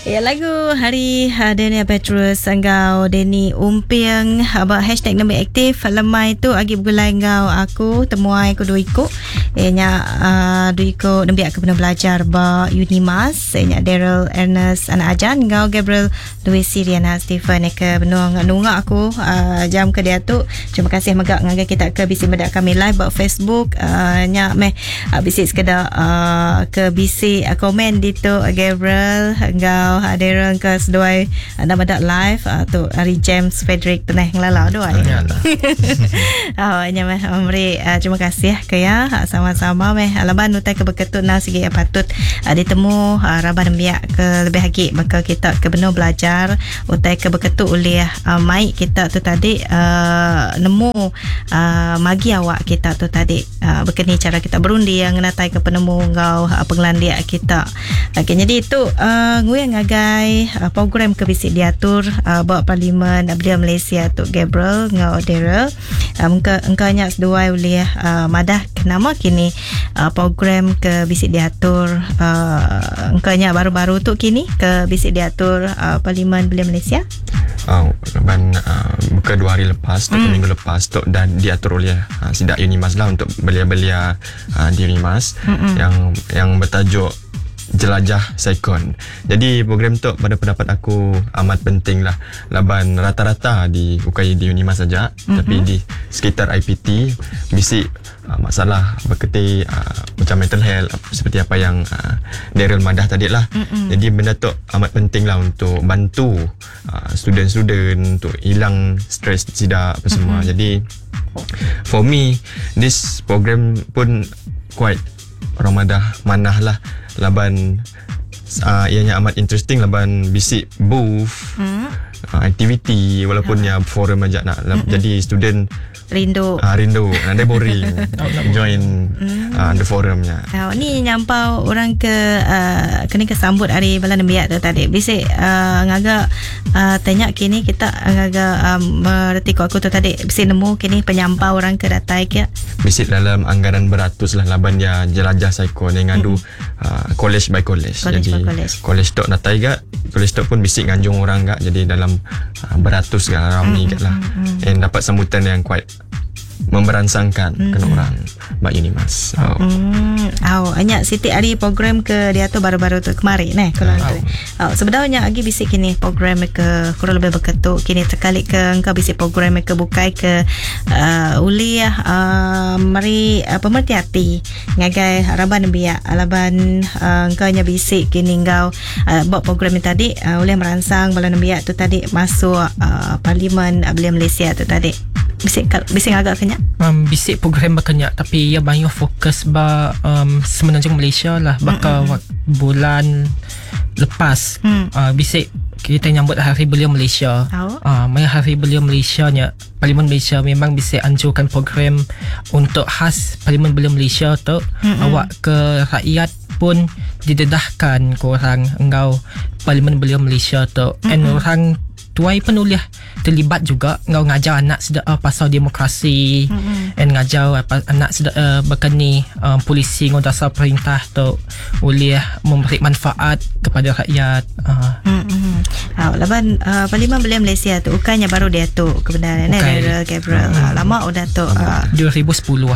Ya, lagu hari Deni Petrus Engkau Deni Umpiang abang hashtag nombor aktif lemai tu agi bergulai engkau aku temuai aku duiko nya duiko nembiak ke penuh belajar ba Unimas nya Daryl Ernest anak ajan engkau Gabriel Louis Siriana Stephen ke penuh nunga aku jam ke dia tu. Terima kasih megak ngagai kita ke bisi medak kami live ba Facebook nya meh bisi sekedar ke bisi komen di tu Gabriel engkau Daryl ke seduai nama dak live tu hari James Frederick tenah ngelalau doai. Nya meh memberi terima kasih ke ya sama-sama meh alaban utai ke beketut na sigi patut ditemu raban biak ke lebih lagi maka kita ke benar belajar utai ke beketut oleh mai kita tu tadi nemu magi awak kita tu tadi bekeni cara kita berundi yang natai ke penemu ngau penglandia kita. Okay, jadi itu nguya ngagai program ke bisik diatur bawa parlimen Belia Malaysia tu Gabriel ngau Daryl engkanya seduai oleh madah nama kini program ke bisik diatur engkanya baru-baru tu kini ke bisik diatur parlimen Belia Malaysia buka 2 hari lepas atau minggu lepas tu dan diatur oleh Sidak Unimas lah untuk belia-belia di Unimas yang bertajuk Jelajah Saikon. Jadi program tu pada pendapat aku amat penting lah. Laban rata-rata di bukan di Unimas saja, tapi di sekitar IPT bisik masalah berketi macam mental health seperti apa yang Daryl madah tadi lah. Jadi benda tu amat penting lah untuk bantu student-student untuk hilang stres sidak apa semua. Jadi for me this program pun quite orang madah manah lah. Laban ianya amat interesting laban bisik booth aktiviti walaupun ya forum aja nak jadi student rindu nanti boring join the forumnya. Ni nyampau orang ke kena kesambut hari bulan biak tu tadi bisik ngaga tanya kini kita ngaga meretiku aku tu tadi bisik nemu kini penyampau orang ke datai ke bisik dalam anggaran beratus lah laban dia jelajah saikon yang ngadu college by college. Jadi college tu datai gak college tu pun bisik nganjung orang gak jadi dalam beratus gak ramai gak lah and dapat sambutan yang quite memberansangkan kena orang Mbak Unimas. Hanya Siti hari program ke dia tu baru-baru tu kemarin sebenarnya lagi bisik kini program ke kurang lebih berketuk kini terkali ke engkau bisik program ke bukai ke uliah mari pemerhati hati ngagai harapan biak alaban engkau nya bisik kini engkau buat program tadi oleh merangsang bulan biak tu tadi masuk parlimen Belia Malaysia tu tadi bisik agak kenyak bisik program berkenyak tapi ia banyak fokus semenanjung Malaysia lah bakal bulan lepas bisik kita nyambut Hari Belia Malaysia. Hari Belia Malaysia nya Parlimen Malaysia memang bisa anjurkan program untuk khas Parlimen Belia Malaysia tu awak ke rakyat pun didedahkan korang engkau Parlimen Belia Malaysia tu and orang tuai penulis terlibat juga ngau ngajar anak sedar pasal demokrasi and ngajar anak sedar berkeni polisi ngau dasar perintah tu boleh memberi manfaat kepada rakyat. Laban Parlimen Belia Malaysia tu ukanya baru dia tu kebenaran Gabriel lama udah tu 2010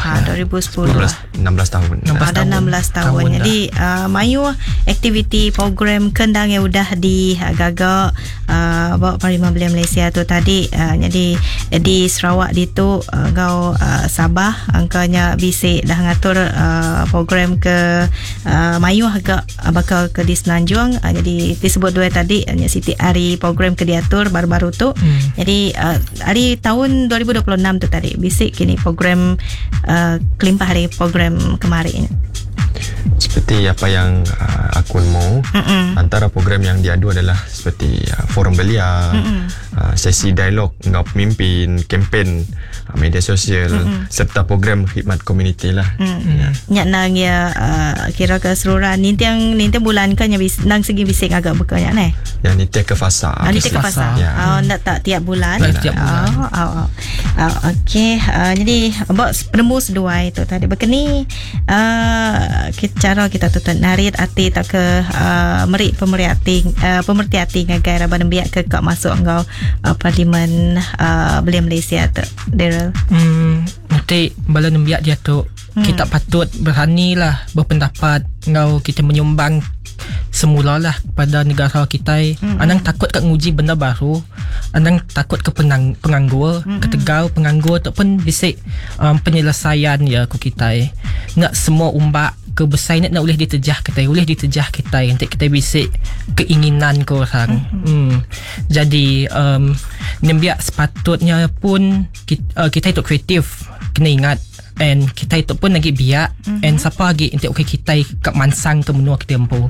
16 tahun ada 16 tahun jadi mayu aktiviti program kendang yang udah digagak bawa Parlimen Belia Malaysia tu tadi jadi di Sarawak di tu kau Sabah angkanya bisik dah ngatur program ke mayu agak bakal ke di Semenanjung jadi disebut dua tadi hanya Siti hari program ke diatur baru-baru tu jadi hari tahun 2026 tu tadi bisik kini program kelimpah hari program kemarin seperti apa yang aku mau antara program yang diadu adalah seperti forum belia sesi dialog ngau pemimpin, kempen media sosial serta program khidmat komuniti lah. Nyak nang ya kira keseluruhan ni tiang bulan kan nang segi bising agak bekanya neh. Yang ni tiap ke fasa. Ni tiap ke fasa. Nak tak tiap bulan. Tiap bulan. Okey, jadi abang penemu seduai tu tadi begini cara kita tutup narit hati tak ke merik pemerhati hati ngagai raban biak ke kak masuk engkau parlimen belia Malaysia tu Daryl. Nanti bala nembiak dia tu kita patut beranilah berpendapat engkau kita menyumbang semula lah kepada negara kita. Anang takut kat nguji benda baru, anang takut ke penganggur, ketegau penganggur tu pun bisik penyelesaian ya ku kita. Nak semua umbak ke besar nak boleh ditejah kita, nanti kita bisik keinginan ke orang. Jadi nembiak sepatutnya pun kita itu kreatif, kena ingat. And kita itu pun lagi biak. And siapa lagi untuk kita kat mansang ke menua kita empu.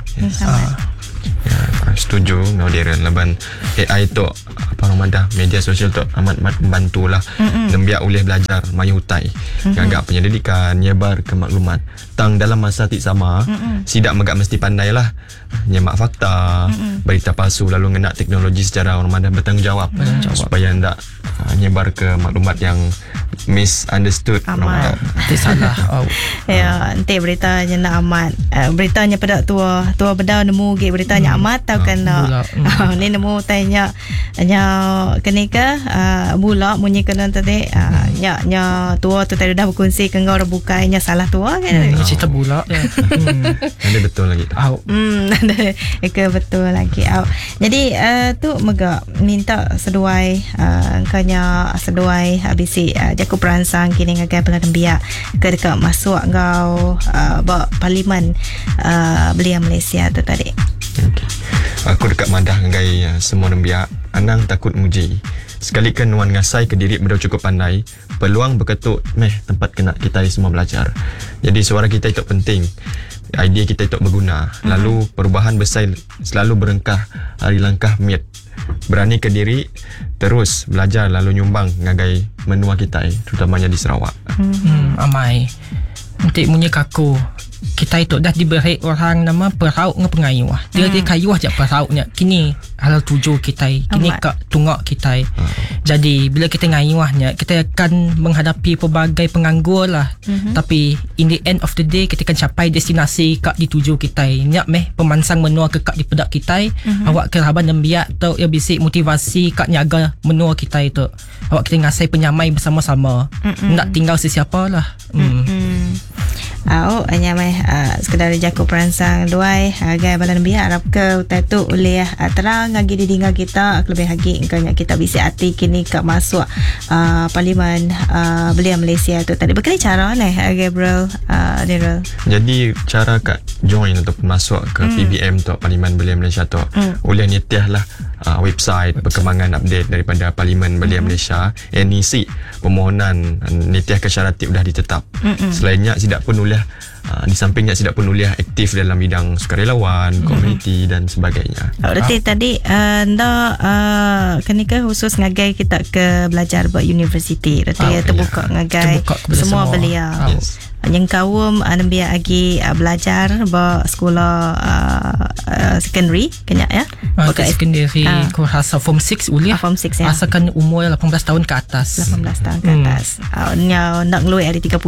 Setuju ngau Daryl leban AI tu apa nama dah media sosial tu amat membantulah. Nembiak boleh belajar mayu hutai agak penyelidikan nyebar ke maklumat tang dalam masa tik sama sidak megak mesti pandai lah nyemak fakta berita palsu lalu ngena teknologi secara orang dah bertanggungjawab supaya ndak nyebar ke maklumat yang misunderstood nanti salah. Ya, nanti beritanya nak amat beritanya pada tua beda nemu beritanya amat tahu kan ni nemu tanya kenika bula munyi kena tadi nya tua tu tadi dah berkongsi ke ngau bukainya salah tua kan cerita bula ada betul lagi ke betul lagi jadi tu mega minta seduai angkanya seduai habisi jaku peransang kini ngagai belah biak ke dekat masuk ngau parlimen belia Malaysia tu tadi. Aku dekat madah ngagai semua nembiak anang takut muji sekalikan nuan ngasai ke diri benda cukup pandai peluang berketuk tempat kena kita semua belajar. Jadi suara kita itu penting, idea kita itu berguna. Lalu perubahan besar selalu berengkah hari langkah miat berani ke diri terus belajar lalu nyumbang ngagai menua kita terutamanya di Sarawak. Amai nanti munyi kaku kita itu dah diberi orang nama perauk dengan pengayuh. Dia kayuh je perauknya. Kini halal tuju kita, kini kak tungak kita. Jadi bila kita ngayuhnya, kita akan menghadapi pelbagai penganggur lah. Tapi in the end of the day kita akan capai destinasi kak dituju kita. Nyak pemansang menua ke kak di pedak kita. Awak ke haban dan biak tu ya bisik motivasi kak nyaga menua kita itu. Awak kita ngasai penyamai bersama-sama. Nak tinggal sesiapa lah. Hanya sekadar jaku peransang duai agai balan biak harap ke utai tu boleh terang lagi di dinga kita lebih lagi engkanya kita bisa hati kini ke masuk parlimen belia Malaysia tu tadi berkali cara Gabriel Daryl. Jadi cara kat join untuk masuk ke PBM tu parlimen belia Malaysia tu boleh nitiah lah website perkembangan update daripada parlimen belia Malaysia NEC permohonan nitiah kesyaratif dah ditetap. Selainnya tidak pun boleh di sampingnya tidak pun boleh aktif dalam bidang sukarelawan, komuniti dan sebagainya. Berarti tadi kenika khusus ngagai kita ke belajar buat universiti. Berarti terbuka ngagai semua belia. Yang kaum biar lagi belajar buat sekolah secondary kena ya. Secondary kau rasa form 6 boleh. Form 6 ya. Asalkan umur 18 tahun ke atas. 18 tahun ke atas. Nak ngelui hari 30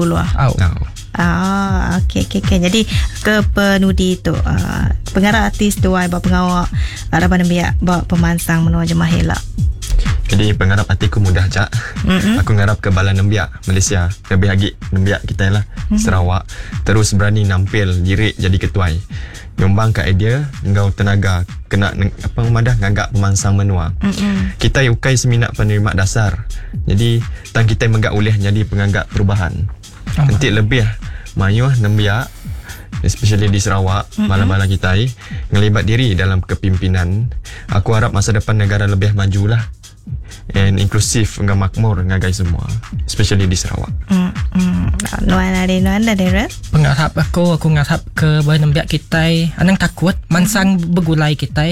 okey. Jadi ke penudi tu pengarah artis duai bab pengawak harapan biak bab pemansang menua jemaah helak. Jadi pengharap hatiku mudah cak. Aku ngarap ke Balan Nembiak Malaysia, lebih lagi Nembiak kita lah Sarawak, terus berani nampil diri jadi ketuai. Nyumbang ke idea engkau tenaga kena apa madah ngagak pemansang menua. Kita ukai seminat penerima dasar. Jadi tang kita menggak ulih jadi pengagak perubahan. Nanti lebih mayuh Nembiak especially di Sarawak, bala-bala kita ngelibat diri dalam kepimpinan. Aku harap masa depan negara lebih majulah and inklusif dengan makmur ngagai semua, especially di Sarawak. Nuan ada pengharap aku ngarap ke Banan Biak kita anang takut mansang bergulai kita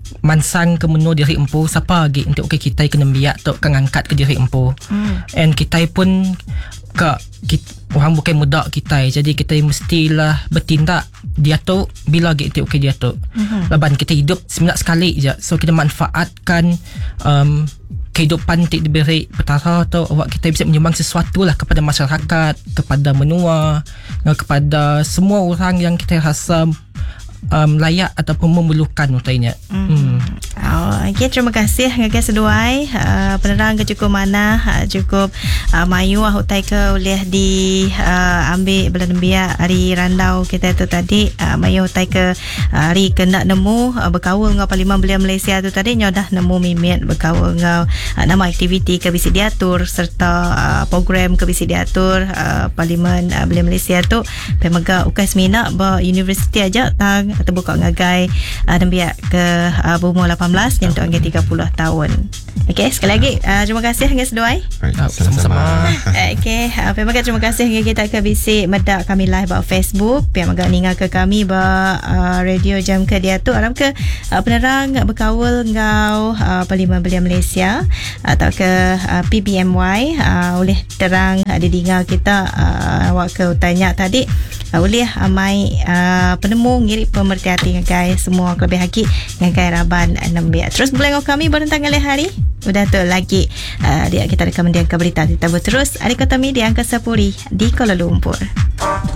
mansang ke menu diri empu siapa lagi untuk kita kena biak tok kan angkat ke diri empu. And kita pun orang bukan muda kita, jadi kita mestilah bertindak dia tu bila gitu dia tu. Laban kita hidup seminit sekali je, so kita manfaatkan kehidupan tik diberi petara tu, awak kita bisa menyumbang sesuatu lah kepada masyarakat, kepada menua, kepada semua orang yang kita rasa layak ataupun memerlukan untainya. Okay, terima kasih ngagai seduai penerang ke cukup mana cukup mayu hutai ke boleh di ambil belan biak hari randau kita tu tadi mayu hutai ke hari kena nemu berkawal ngau Parlimen Belia Malaysia tu tadi nyodah nemu mimit berkawal ngau nama aktiviti ke bisi diatur serta program ke bisi diatur Parlimen Belia Malaysia tu pemaga ukai semina ba universiti aja tang atau buka ngagai biak ke berumur 18 yang tu angka 30 tahun. Okey, sekali lagi terima kasih Angga Seduai. Sama-sama. Okey, terima kasih Angga kita ke bisik medak kami live ba Facebook, pihak maga ningal ke kami ba radio jam ke dia tu aram ke penerang berkawal ngau Parlimen Belia Malaysia atau ke PBMY oleh terang didengar kita awak ke tanya tadi boleh amai penemu ngiri pemerhati ngagai semua kelebih haki ngagai Raban 6 biak. Terus boleh ngau kami berentang kali hari. Udah tu lagi dia kita rekomendian ke berita kita terus ada kota media Angkasa Puri di Kuala Lumpur.